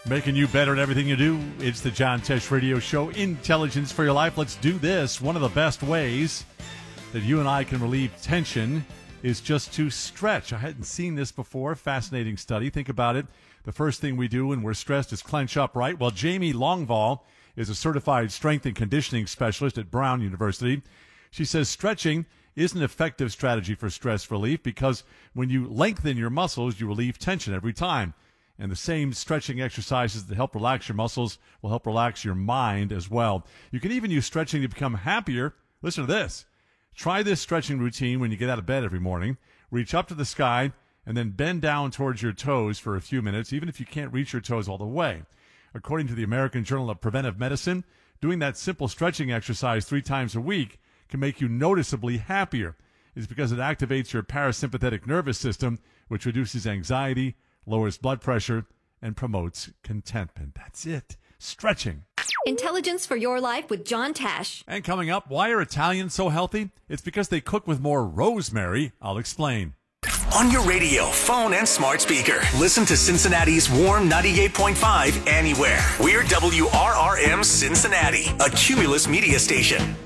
Making you better at everything you do. It's the John Tesh Radio Show, Intelligence for Your Life. Let's do this. One of the best ways that you and I can relieve tension is just to stretch. I hadn't seen this before. Fascinating study. Think about it. The first thing we do when we're stressed is clench up, right? Well, Jamie Longval is a certified strength and conditioning specialist at Brown University. She says stretching is an effective strategy for stress relief because when you lengthen your muscles, you relieve tension every time. And the same stretching exercises that help relax your muscles will help relax your mind as well. You can even use stretching to become happier. Listen to this. Try this stretching routine when you get out of bed every morning. Reach up to the sky and then bend down towards your toes for a few minutes, even if you can't reach your toes all the way. According to the American Journal of Preventive Medicine, doing that simple stretching exercise 3 times a week can make you noticeably happier. It's because it activates your parasympathetic nervous system, which reduces anxiety, lowers blood pressure, and promotes contentment. That's it. Stretching. Intelligence for Your Life with John Tesh. And coming up, why are Italians so healthy? It's because they cook with more rosemary. I'll explain. On your radio, phone, and smart speaker, listen to Cincinnati's Warm 98.5 anywhere. We're WRRM Cincinnati, a Cumulus media station.